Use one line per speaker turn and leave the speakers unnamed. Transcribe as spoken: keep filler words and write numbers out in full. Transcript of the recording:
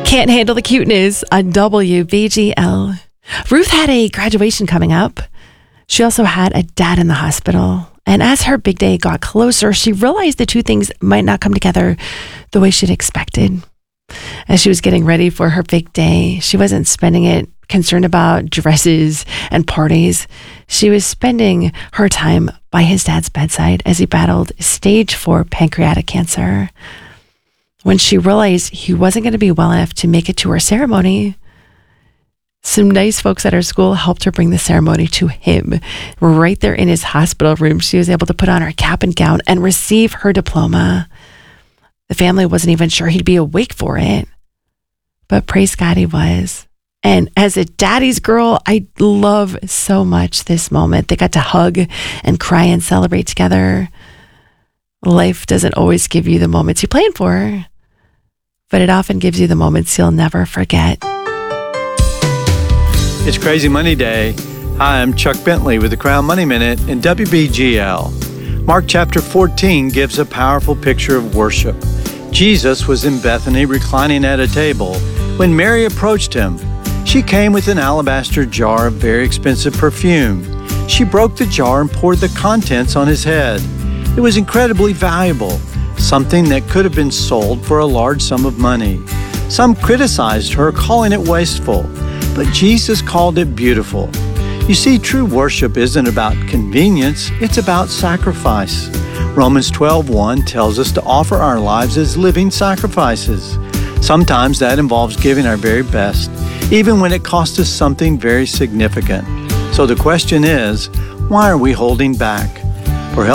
Can't handle the cuteness on W B G L. Ruth had a graduation coming up. She also had a dad in the hospital. And as her big day got closer, she realized the two things might not come together the way she'd expected. As she was getting ready for her big day, she wasn't spending it concerned about dresses and parties. She was spending her time by his dad's bedside as he battled stage four pancreatic cancer. When she realized he wasn't going to be well enough to make it to her ceremony, some nice folks at her school helped her bring the ceremony to him. Right there in his hospital room, she was able to put on her cap and gown and receive her diploma. The family wasn't even sure he'd be awake for it, but praise God, he was. And as a daddy's girl, I love so much this moment. They got to hug and cry and celebrate together. Life doesn't always give you the moments you plan for, but it often gives you the moments you'll never forget.
It's Crazy Money Day. Hi, I'm Chuck Bentley with the Crown Money Minute in W B G L. Mark chapter fourteen gives a powerful picture of worship. Jesus was in Bethany reclining at a table when Mary approached him. She came with an alabaster jar of very expensive perfume. She broke the jar and poured the contents on his head. It was incredibly valuable, something that could have been sold for a large sum of money. Some criticized her, calling it wasteful, but Jesus called it beautiful. You see, true worship isn't about convenience, it's about sacrifice. Romans twelve one tells us to offer our lives as living sacrifices. Sometimes that involves giving our very best, even when it costs us something very significant. So the question is, why are we holding back?